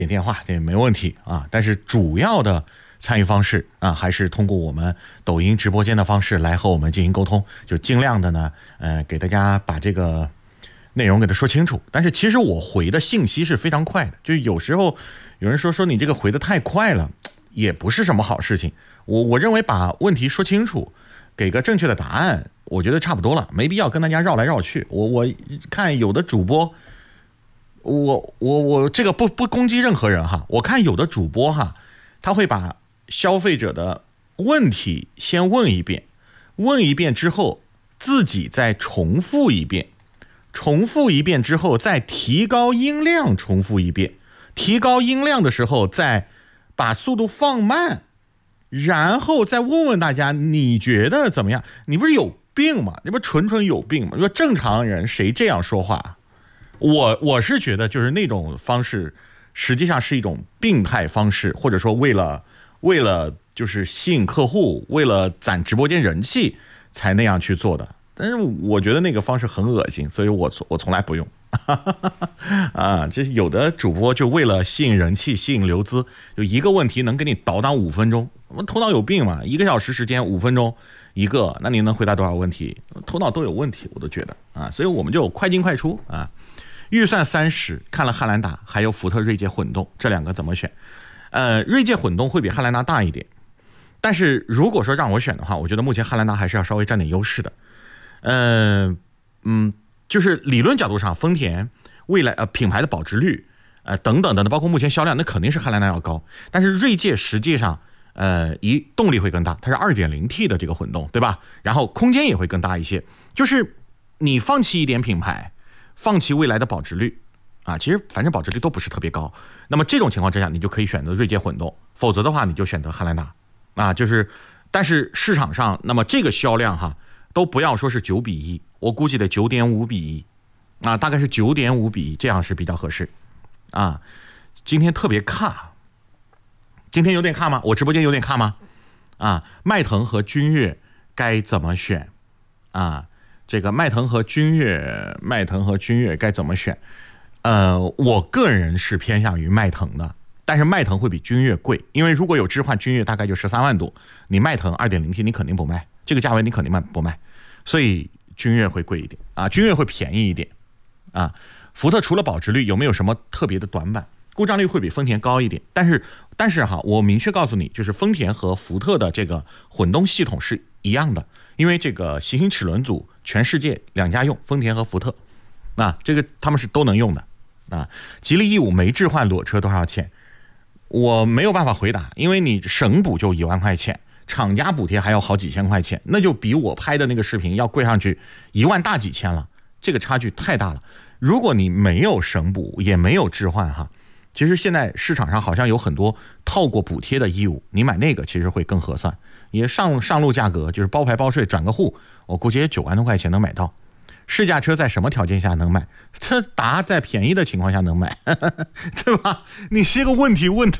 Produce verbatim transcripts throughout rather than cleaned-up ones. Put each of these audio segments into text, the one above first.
点电话这没问题啊，但是主要的参与方式啊，还是通过我们抖音直播间的方式来和我们进行沟通，就尽量的呢，呃，给大家把这个内容给他说清楚。但是其实我回的信息是非常快的，就有时候有人说说你这个回的太快了，也不是什么好事情。我我认为把问题说清楚，给个正确的答案，我觉得差不多了，没必要跟大家绕来绕去。我我看有的主播。我我我这个不不攻击任何人哈，我看有的主播哈，他会把消费者的问题先问一遍，问一遍之后自己再重复一遍，重复一遍之后再提高音量重复一遍，提高音量的时候再把速度放慢，然后再问问大家你觉得怎么样？你不是有病吗？你不纯纯有病吗？你说正常人谁这样说话？我我是觉得就是那种方式实际上是一种病态方式，或者说为了为了就是吸引客户，为了攒直播间人气才那样去做的。但是我觉得那个方式很恶心，所以我我从来不用啊，这有的主播就为了吸引人气吸引流资，就一个问题能给你倒档五分钟，我们头脑有病嘛，一个小时时间五分钟一个，那你能回答多少问题？头脑都有问题，我都觉得啊，所以我们就快进快出啊。预算三十，看了汉兰达还有福特锐界混动，这两个怎么选？呃，锐界混动会比汉兰达大一点，但是如果说让我选的话，我觉得目前汉兰达还是要稍微占点优势的。呃，嗯，就是理论角度上，丰田未来呃品牌的保值率，呃等等等等，包括目前销量，那肯定是汉兰达要高。但是锐界实际上，呃，一动力会更大，它是 二点零 T 的这个混动，对吧？然后空间也会更大一些，就是你放弃一点品牌。放弃未来的保值率啊，其实反正保值率都不是特别高，那么这种情况之下，你就可以选择锐界混动，否则的话你就选择汉兰达啊，就是，但是市场上那么这个销量哈，都不要说是九比一，我估计得九点五比一啊，大概是九点五比一，这样是比较合适啊。今天特别卡，今天有点卡吗？我直播间有点卡吗？啊，迈腾和君越该怎么选啊？这个迈腾和君越，迈腾和君越该怎么选？呃，我个人是偏向于迈腾的，但是迈腾会比君越贵，因为如果有置换，君越大概就十三万多，你迈腾 二点零 T 你肯定不卖，这个价位你肯定卖不卖，所以君越会贵一点啊，君越会便宜一点啊。福特除了保值率有没有什么特别的短板？故障率会比丰田高一点，但是但是哈，我明确告诉你，就是丰田和福特的这个混动系统是一样的，因为这个行星齿轮组全世界两家用，丰田和福特，啊，这个他们是都能用的啊。吉利 E 五没置换裸车多少钱？我没有办法回答，因为你省补就一万块钱，厂家补贴还要好几千块钱，那就比我拍的那个视频要贵上去一万大几千了，这个差距太大了。如果你没有省补也没有置换哈。其实现在市场上好像有很多套过补贴的义务，你买那个其实会更合算，也上上路价格就是包牌包税转个户，我估计也九万多块钱能买到。试驾车在什么条件下能买？这答在便宜的情况下能买，对吧？你这个问题问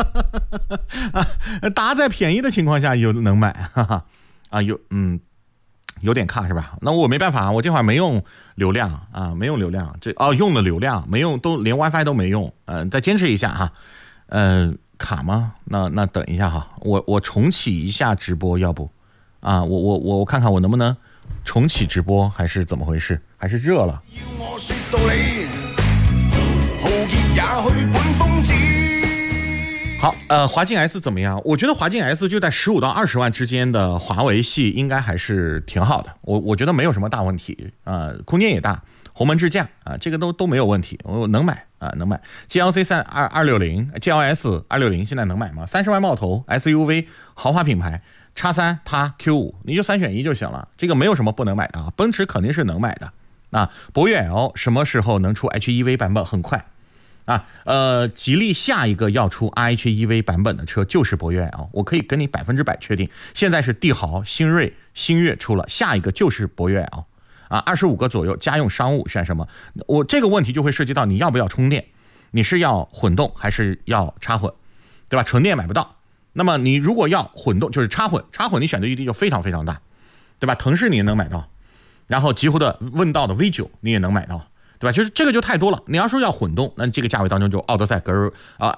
的，答在便宜的情况下有能买，哈哈啊有嗯。有点卡是吧？那我没办法，我这会儿没用流量啊，没用流量，这哦用了流量，没用都连 WiFi 都没用，嗯、呃，再坚持一下哈，嗯、呃，卡吗？那那等一下哈，我我重启一下直播，要不啊，我我我我看看我能不能重启直播，还是怎么回事？还是热了？好，呃，华劲 S 怎么样？我觉得华劲 S 就在十五到二十万之间的华为系应该还是挺好的，我我觉得没有什么大问题啊、呃，空间也大，鸿蒙智驾啊、呃，这个都都没有问题，我能买啊、呃，能买。G L C 三二二六零 G L S 二六零现在能买吗？三十万冒头 S U V 豪华品牌 X 三它 Q 五，你就三选一就行了，这个没有什么不能买的啊，奔驰肯定是能买的啊。博越 L 什么时候能出 H E V 版本？很快。啊，呃，吉利下一个要出 R H E V 版本的车就是博越 L， 我可以跟你百分之百确定。现在是帝豪、新锐、星越出了，下一个就是博越 L， 啊，二十五个左右，家用商务选什么？我这个问题就会涉及到你要不要充电，你是要混动还是要插混，对吧？纯电买不到，那么你如果要混动，就是插混，插混你选择余地就非常非常大，对吧？腾势你也能买到，然后极狐的问道的 V 九 你也能买到。 对吧？就是这个就太多了。你要说要混动，那这个价位当中就奥德赛、格尔啊、